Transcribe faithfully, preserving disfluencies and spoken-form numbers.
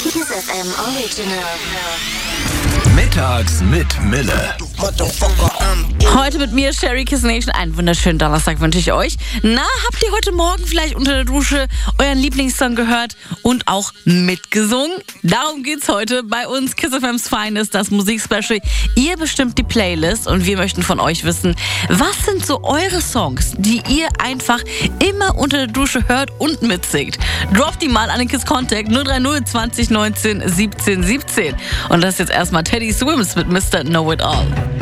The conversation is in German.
Kiss F M Original. Mittags mit Mille. Heute mit mir, Sherry Kiss Nation. Einen wunderschönen Donnerstag wünsche ich euch. Na, habt ihr heute Morgen vielleicht unter der Dusche euren Lieblingssong gehört und auch mitgesungen? Darum geht's heute bei uns, Kiss F M's Finest, das Musikspecial. Ihr bestimmt die Playlist und wir möchten von euch wissen, was sind so eure Songs, die ihr einfach immer unter der Dusche hört und mitsingt? Droppt die mal an den Kiss Contact null drei null zwanzig neunzehn siebzehn siebzehn. Und das ist jetzt erstmal Teddy Swims mit Mister Know It All.